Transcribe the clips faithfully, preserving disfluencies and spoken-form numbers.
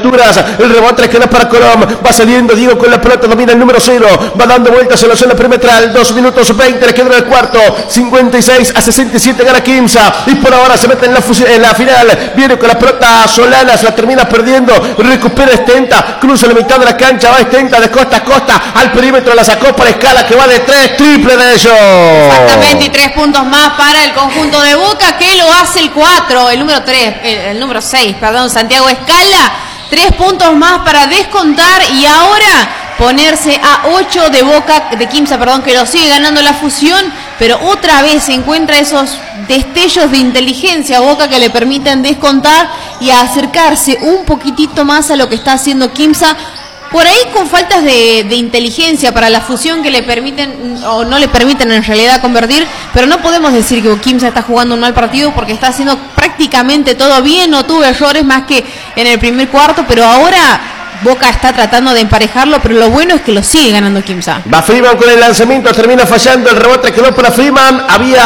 alturas. El rebote queda para Colom. Va saliendo Diego con la pelota. Domina el número cero. Va dando vueltas en la zona perimetral. dos minutos veinte. Le queda en el cuarto. cincuenta y seis a sesenta y siete gana Quimsa. Y por ahora se mete en la, en la final. Viene con la pelota Solanas. La termina perdiendo. Recupera Estenta. Cruza la mitad de la cancha. Va Estenta de costa a costa. Al perímetro la sacó para Escala que va de tres. Triple de ellos. Exactamente. Y tres puntos más para el conjunto de Boca que lo hace el cuatro. El número tres. El, el número seis. Perdón. Santiago Escala. Tres puntos más para descontar. Y ahora ponerse a ocho de Boca, de Quimsa, perdón, que lo sigue ganando la fusión, pero otra vez se encuentra esos destellos de inteligencia a Boca que le permiten descontar y acercarse un poquitito más a lo que está haciendo Quimsa, por ahí con faltas de, de inteligencia para la fusión que le permiten, o no le permiten en realidad convertir, pero no podemos decir que Quimsa está jugando un mal partido porque está haciendo prácticamente todo bien, no tuvo errores más que en el primer cuarto, pero ahora Boca está tratando de emparejarlo, pero lo bueno es que lo sigue ganando Quimsa. Va Freeman con el lanzamiento, termina fallando, el rebote quedó para Freeman, había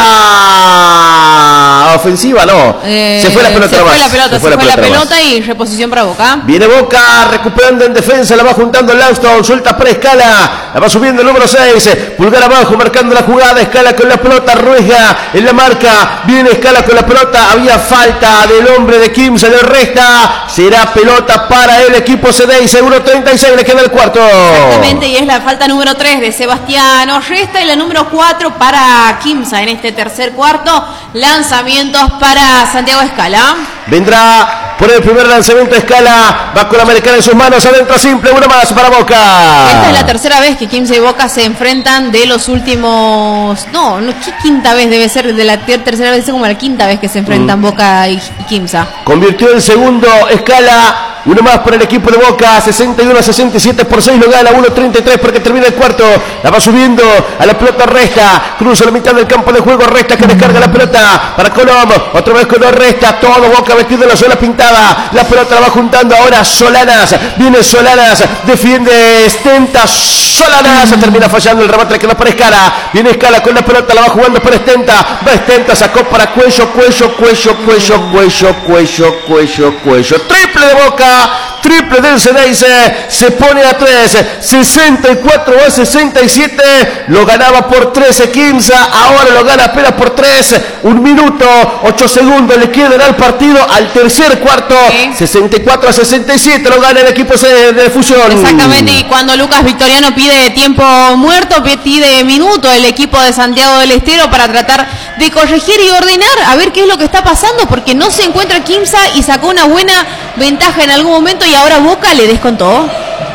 ofensiva, no, eh, se fue la pelota se más. fue la pelota, se fue, se fue la pelota, pelota y reposición para Boca. Viene Boca recuperando en defensa, la va juntando Langston, suelta para Escala, la va subiendo el número seis, pulgar abajo marcando la jugada, Escala con la pelota, Ruega en la marca, viene Escala con la pelota, había falta del hombre de Quimsa, le resta, será pelota para el equipo C D I, seguro treinta y seis, le queda el cuarto. Exactamente, y es la falta número tres de Sebastián Orresta y la número cuatro para Quimsa en este tercer cuarto. Lanzamientos para Santiago Escala. Vendrá por el primer lanzamiento Escala, va con la americana en sus manos, adentro simple, uno más para Boca. Esta es la tercera vez que Quimsa y Boca se enfrentan de los últimos... No, no ¿qué quinta vez debe ser? De la ter tercera vez, es como la quinta vez que se enfrentan mm. Boca y, y Quimsa. Convirtió el segundo Escala. Uno más para el equipo de Boca, sesenta y uno a sesenta y siete por seis, lo gana, uno treinta y tres porque termina el cuarto, la va subiendo a la pelota Resta, cruza la mitad del campo de juego, Resta que descarga la pelota para Colom, otra vez con Resta, todo Boca vestido en la zona pintada, la pelota la va juntando ahora Solanas, viene Solanas, defiende Estenta, Solanas, termina fallando el rebote que no para Escala, viene Escala con la pelota, la va jugando para Estenta, va Estenta, sacó para Cuello, Cuello, Cuello, Cuello, Cuello, Cuello, Cuello, Cuello, triple de Boca. Triple del C D I, se pone a tres, sesenta y cuatro a sesenta y siete, lo ganaba por trece Quimsa, ahora lo gana apenas por tres, un minuto, ocho segundos le quedan al partido, al tercer cuarto, sí. sesenta y cuatro a sesenta y siete, lo gana el equipo de fusión. Exactamente, y cuando Lucas Victoriano pide tiempo muerto, pide minuto el equipo de Santiago del Estero para tratar de corregir y ordenar, a ver qué es lo que está pasando, porque no se encuentra Quimsa y sacó una buena ventaja en algún momento y ahora Boca le descontó.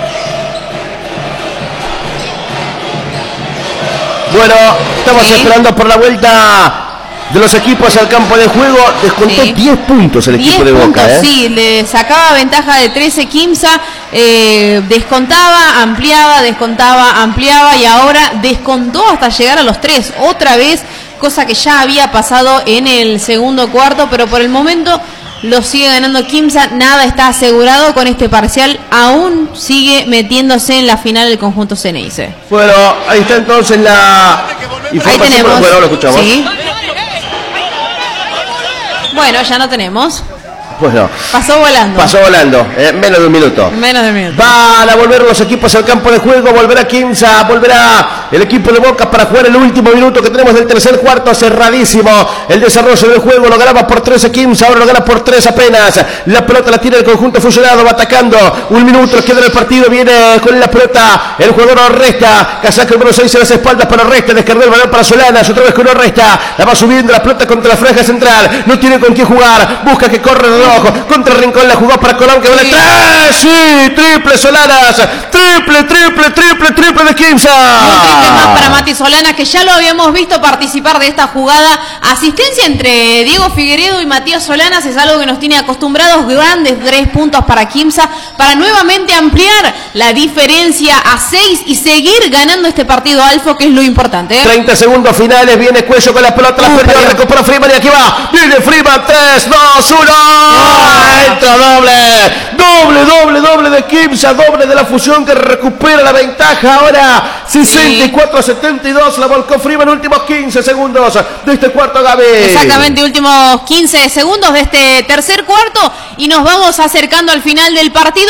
Bueno, estamos sí. esperando por la vuelta de los equipos al campo de juego. Descontó sí. diez puntos el equipo de Boca. Puntos, ¿eh? Sí, le sacaba ventaja de trece Quimsa, eh, descontaba, ampliaba, descontaba, ampliaba y ahora descontó hasta llegar a los tres. Otra vez, cosa que ya había pasado en el segundo cuarto, pero por el momento lo sigue ganando Quimsa, nada está asegurado con este parcial, aún sigue metiéndose en la final del conjunto Ceneice. Bueno, ahí está entonces la información. Ahí tenemos. Bueno, lo escuchamos. ¿Sí? Bueno, ya no tenemos. Bueno, pasó volando. Pasó volando, eh, menos de un minuto. Menos de un minuto. Van a volver los equipos al campo de juego, volverá Quimsa, volverá el equipo de Boca para jugar el último minuto que tenemos del tercer cuarto, cerradísimo. El desarrollo del juego lo ganaba por trece Quimsa, ahora lo gana por tres apenas. La pelota la tira el conjunto fusionado, va atacando. Un minuto queda en el partido, viene con la pelota el jugador Resta, casaca el número seis en las espaldas para Resta, descargó el balón para Solanas, otra vez con Resta, la va subiendo la pelota contra la franja central, no tiene con quién jugar, busca que corre de ojo, contra el rincón la jugó para Colón que vale sí. tres, sí, triple Solanas, triple, triple, triple, triple de Quimsa. Un triple más para Mati Solanas, que ya lo habíamos visto participar de esta jugada. Asistencia entre Diego Figueredo y Matías Solanas es algo que nos tiene acostumbrados. Grandes tres puntos para Quimsa, para nuevamente ampliar la diferencia a seis y seguir ganando este partido, Alfo, que es lo importante. ¿eh? treinta segundos finales, viene Cuello con la pelota, la uh, perdió, recupera Freeman y aquí va, viene Freeman, tres, dos, uno, entra doble, doble, doble, doble de Quimsa, doble de la fusión que recupera la ventaja, ahora sesenta y cuatro a setenta y dos, la volcó Freeman, últimos quince segundos de este cuarto, Gaby. Exactamente, últimos quince segundos de este tercer cuarto y nos vamos acercando al final del partido.